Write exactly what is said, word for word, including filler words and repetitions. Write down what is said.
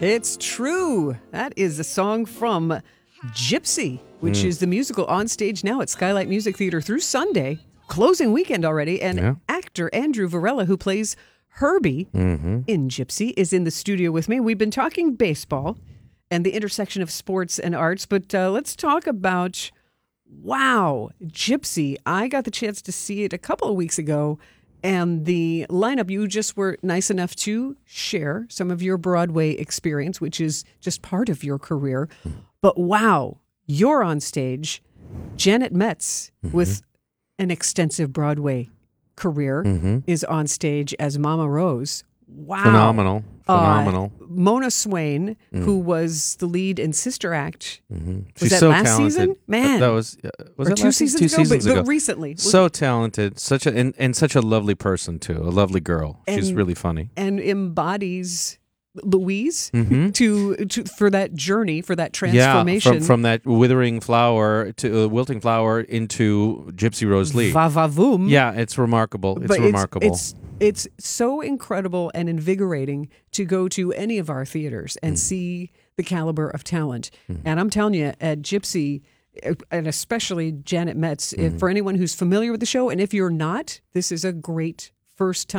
It's true. That is a song from Gypsy, which mm. is the musical on stage now at Skylight Music Theater through Sunday, closing weekend already. And yeah. actor Andrew Varela, who plays Herbie mm-hmm. in Gypsy, is in the studio with me. We've been talking baseball and the intersection of sports and arts, but uh, let's talk about, wow, Gypsy. I got the chance to see it a couple of weeks ago. And the lineup, you just were nice enough to share some of your Broadway experience, which is just part of your career. But wow, you're on stage. Janet Metz, mm-hmm. with an extensive Broadway career, mm-hmm. is on stage as Mama Rose. Wow. Phenomenal. Phenomenal. Uh, Mona Swain, mm. who was the lead in Sister Act. Mm-hmm. Was She's that so last talented. season? Man. That was, uh, was or that two last seasons two ago? seasons but, ago. But recently. So talented. Such a and, and such a lovely person, too. A lovely girl. And, She's really funny. And embodies Louise mm-hmm. to, to for that journey, for that transformation. Yeah, from, from that withering flower to uh, wilting flower into Gypsy Rose Lee. Va-va-voom. Yeah, it's remarkable. It's but remarkable. It's, it's, it's so incredible and invigorating to go to any of our theaters and mm. see the caliber of talent. Mm. And I'm telling you, at Gypsy, and especially Janet Metz, mm. if, for anyone who's familiar with the show, and if you're not, this is a great first time.